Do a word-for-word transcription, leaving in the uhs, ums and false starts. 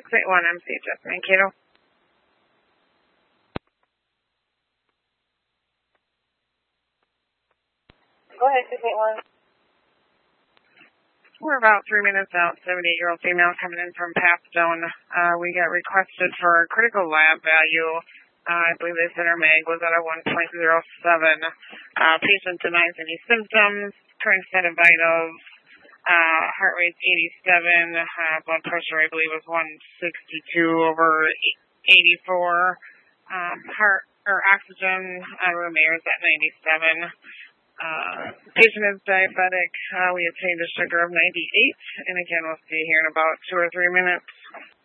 eight one M C H S Mankato. Go ahead, six eight one. We're about three minutes out. seventy-eight-year-old female coming in from Pathstone. Uh, we got requested for a critical lab value. Uh, I believe they said her mag was at a one point zero seven. Uh, patient denies any symptoms. Current state of vitals. Uh, heart rate's eighty-seven. Uh, blood pressure, I believe, was one sixty-two over eighty-four. Um, heart or oxygen uh, room air is at ninety-seven. Uh, patient is diabetic. Uh, we obtained a sugar of ninety-eight. And again, we'll see here in about two or three minutes.